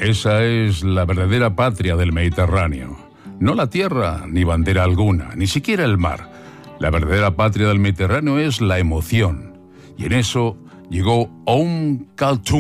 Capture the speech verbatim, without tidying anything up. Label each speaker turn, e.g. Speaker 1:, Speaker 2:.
Speaker 1: Esa es la verdadera patria del Mediterráneo. No la tierra, ni bandera alguna, ni siquiera el mar. La verdadera patria del Mediterráneo es la emoción. Y en eso llegó Oum Kalthoum.